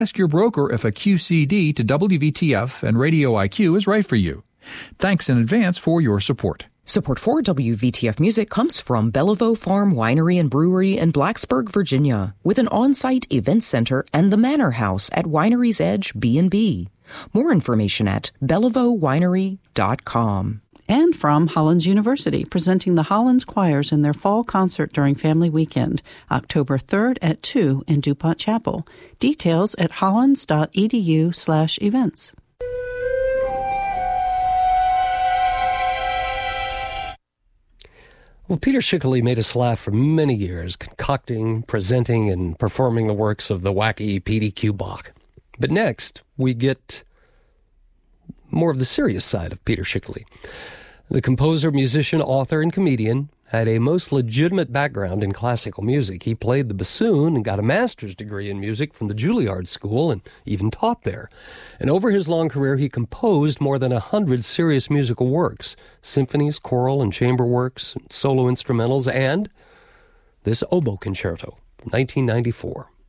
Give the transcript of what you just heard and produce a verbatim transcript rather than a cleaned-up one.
Ask your broker if a Q C D to W V T F and Radio I Q is right for you. Thanks in advance for your support. Support for W V T F Music comes from Bellevue Farm Winery and Brewery in Blacksburg, Virginia, with an on-site event center and the Manor House at Winery's Edge B and B. More information at bellevue winery dot com. And from Hollins University, presenting the Hollins Choirs in their fall concert during Family Weekend, October third at two in DuPont Chapel. Details at hollins.edu slash events. Well, Peter Schickele made us laugh for many years, concocting, presenting, and performing the works of the wacky P D Q Bach. But next, we get more of the serious side of Peter Schickele. The composer, musician, author, and comedian had a most legitimate background in classical music. He played the bassoon and got a master's degree in music from the Juilliard School and even taught there. And over his long career, he composed more than a hundred serious musical works, symphonies, choral and chamber works, solo instrumentals, and this oboe concerto from nineteen ninety-four.